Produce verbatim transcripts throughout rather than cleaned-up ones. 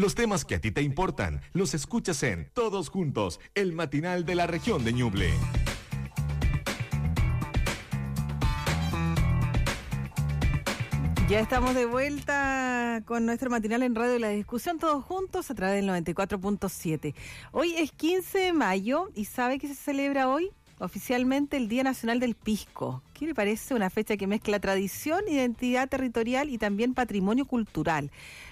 Los temas que a ti te importan los escuchas en Todos Juntos, el matinal de la región de Ñuble. Ya estamos de vuelta con nuestro matinal en Radio La Discusión, todos juntos a través del noventa y cuatro punto siete. Hoy es quince de mayo y ¿sabe qué se celebra hoy? Oficialmente el Día Nacional del Pisco. ¿Qué le parece? Una fecha que mezcla tradición, identidad territorial y también patrimonio cultural.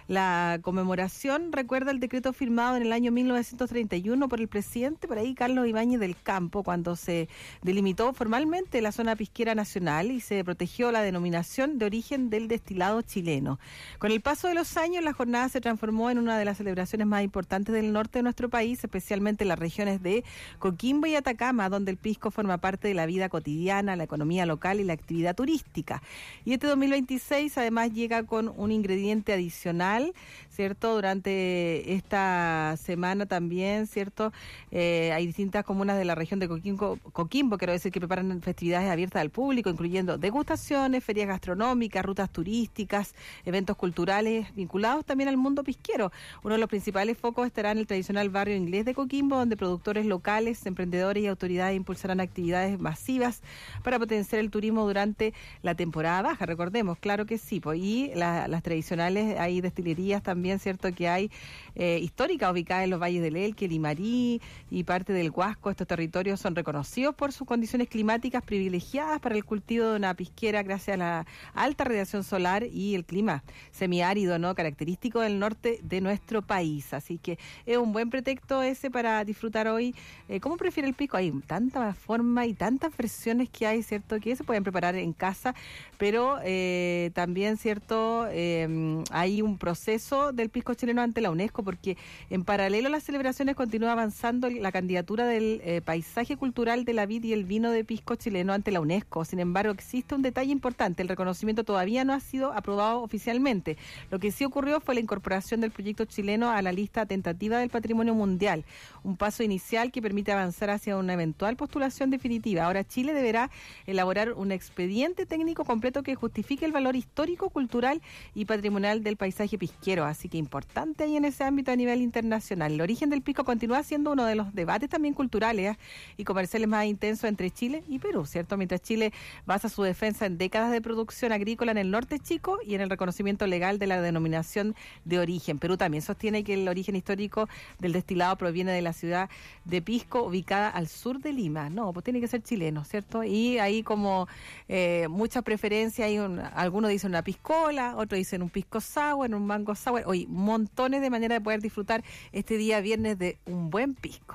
La conmemoración recuerda el decreto firmado en el año mil novecientos treinta y uno por el presidente, por ahí Carlos Ibáñez del Campo, cuando se delimitó formalmente la zona pisquera nacional y se protegió la denominación de origen del destilado chileno. Con el paso de los años, la jornada se transformó en una de las celebraciones más importantes del norte de nuestro país, especialmente en las regiones de Coquimbo y Atacama, donde el pisco forma parte de la vida cotidiana, la economía local y la actividad turística. Y este dos mil veintiséis además llega con un ingrediente adicional, ¿cierto? Durante esta semana también, ¿cierto? Eh, hay distintas comunas de la región de Coquimbo, Coquimbo, quiero decir, que preparan festividades abiertas al público, incluyendo degustaciones, ferias gastronómicas, rutas turísticas, eventos culturales vinculados también al mundo pisquero. Uno de los principales focos estará en el tradicional barrio inglés de Coquimbo, donde productores locales, emprendedores y autoridades impulsarán actividades masivas para potenciar el turismo durante la temporada baja, recordemos, claro que sí, pues, y la, las tradicionales, hay destilerías también, cierto, que hay eh, históricas ubicadas en los valles del Elqui, Limarí y parte del Huasco. Estos territorios son reconocidos por sus condiciones climáticas privilegiadas para el cultivo de una pisquera gracias a la alta radiación solar y el clima semiárido, ¿no?, característico del norte de nuestro país, así que es un buen pretexto ese para disfrutar hoy. Eh, ¿Cómo prefiere el pisco? Hay tanta forma y tantas versiones que hay, cierto, que se pueden preparar en casa, pero eh, también, cierto, eh, hay un proceso del pisco chileno ante la UNESCO, porque en paralelo a las celebraciones continúa avanzando la candidatura del eh, paisaje cultural de la vid y el vino de pisco chileno ante la UNESCO. Sin embargo, existe un detalle importante: el reconocimiento todavía no ha sido aprobado oficialmente. Lo que sí ocurrió fue la incorporación del proyecto chileno a la lista tentativa del patrimonio mundial, un paso inicial que permite avanzar hacia una eventual postulación definitiva. Ahora Chile deberá elaborar un expediente técnico completo que justifique el valor histórico, cultural y patrimonial del paisaje pisquero, así que importante ahí en ese ámbito a nivel internacional. El origen del pisco continúa siendo uno de los debates también culturales ¿eh? y comerciales más intensos entre Chile y Perú, ¿cierto? Mientras Chile basa su defensa en décadas de producción agrícola en el norte chico y en el reconocimiento legal de la denominación de origen. Perú también sostiene que el origen histórico del destilado proviene de la ciudad de Pisco, ubicada al sur de Lima. No, pues tiene que ser chileno, ¿cierto? Y ahí como eh, mucha preferencia, hay un, algunos dicen una piscola, otros dicen un pisco sour, un mango sour. Oye, montones de maneras de poder disfrutar este día viernes de un buen pisco.